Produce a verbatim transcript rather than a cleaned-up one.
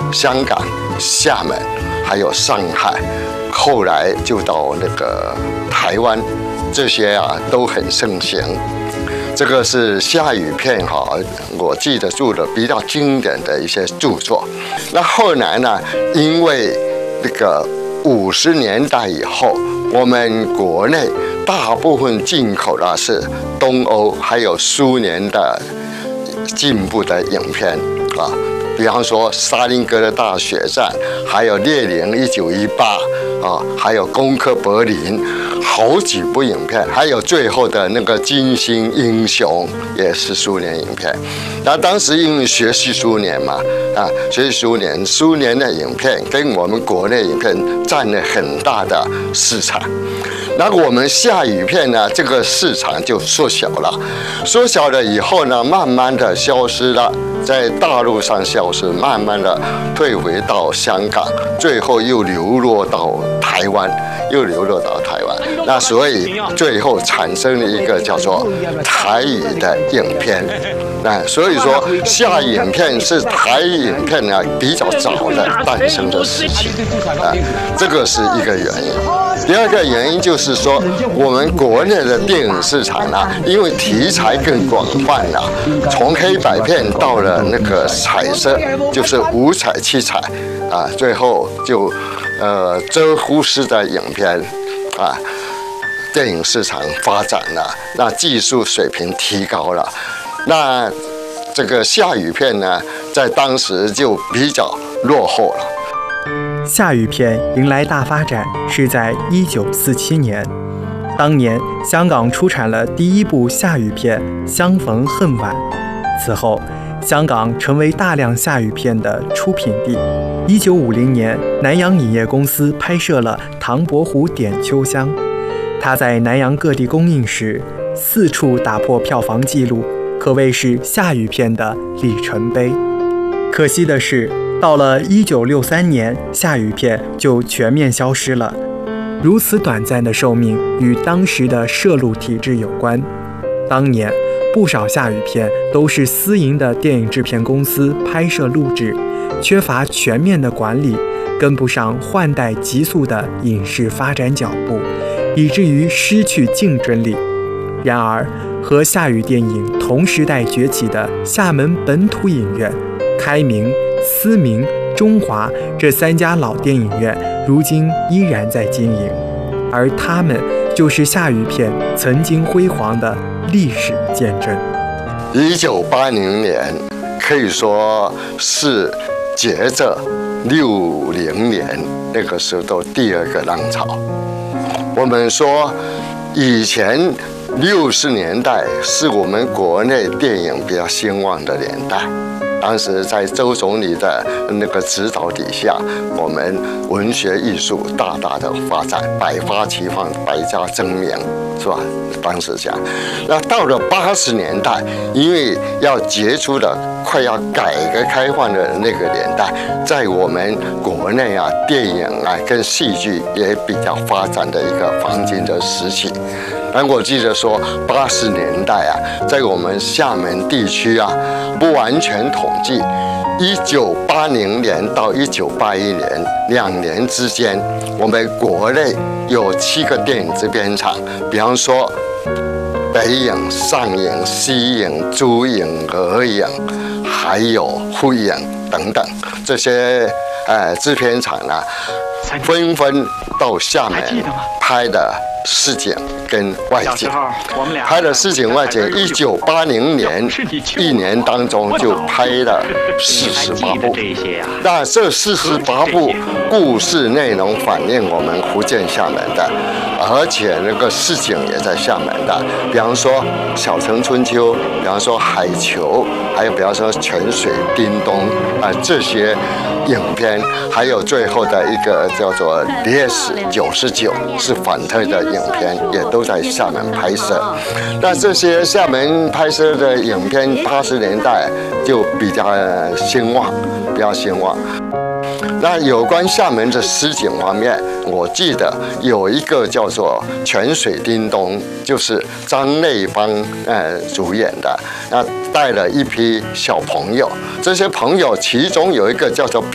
香港、厦门，还有上海，后来就到那个台湾，这些啊都很盛行。这个是夏雨片哈，我记得住的比较经典的一些著作。那后来呢，因为那个五十年代以后，我们国内大部分进口的是东欧还有苏联的进步的影片啊，比方说沙林格的大血战，还有列宁一九一八啊，还有攻克柏林。好几部影片，还有最后的那个《金星英雄》也是苏联影片。那当时因为学习苏联嘛，啊，学习苏联，苏联的影片跟我们国内影片占了很大的市场。那我们夏雨片呢，这个市场就缩小了，缩小了以后呢，慢慢的消失了，在大陆上消失，慢慢的退回到香港，最后又流落到台湾，又流落到台湾。那所以最后产生了一个叫做台语的影片。那所以说，夏影片是台语影片呢比较早的诞生的事情啊，这个是一个原因。第二个原因就是说，我们国内的电影市场呢，因为题材更广泛了，从黑白片到了那个彩色，就是五彩七彩啊，最后就呃遮忽式的影片啊。电影市场发展了，那技术水平提高了，那这个夏雨片呢，在当时就比较落后了。 夏雨片迎来大发展是在一九四七年，当年香港出产了第一部夏雨片《相逢恨晚》，此后香港成为大量夏雨片的出品地。一九五零年，南洋影业公司拍摄了《唐伯虎点秋香》。它在南洋各地公映时，四处打破票房纪录，可谓是夏雨片的里程碑。可惜的是，到了一九六三年，夏雨片就全面消失了。如此短暂的寿命与当时的摄录体制有关。当年，不少夏雨片都是私营的电影制片公司拍摄录制，缺乏全面的管理，跟不上换代急速的影视发展脚步，以至于失去竞争力。然而，和夏雨电影同时代崛起的厦门本土影院、开明、思明、中华这三家老电影院，如今依然在经营，而他们就是夏雨片曾经辉煌的历史见证。 一九八零年可以说是接着六零年那个时候第二个浪潮。我们说，以前六十年代是我们国内电影比较兴旺的年代。当时在周总理的那个指导底下，我们文学艺术大大的发展，百花齐放，百家争鸣，是吧？当时讲，那到了八十年代，因为要结束了快要改革开放的那个年代，在我们国内啊，电影啊跟戏剧也比较发展的一个黄金的时期。但我记得说，八十年代啊，在我们厦门地区啊，不完全统计，一九八零年到一九八一年两年之间，我们国内有七个电影制片厂，比方说北影、上影、西影、珠影、俄影，还有沪影等等这些呃制片厂呢，纷纷到厦门拍的市井跟外景，拍的市井外景，一九八零年一年当中就拍了四十八部。那这四十八部故事内容反映我们福建厦门的，而且那个市井也在厦门的，比方说《小城春秋》，比方说《海球》，还有比方说《泉水叮咚》啊、呃、这些影片，还有最后的一个叫做《烈士九十九》是反特的影片，也都在厦门拍摄。那这些厦门拍摄的影片，八十年代就比较兴旺，比较兴旺。那有关厦门的市井方面，我记得有一个叫做《泉水叮咚》，就是张内邦呃主演的，那带了一批小朋友，这些朋友其中有一个叫做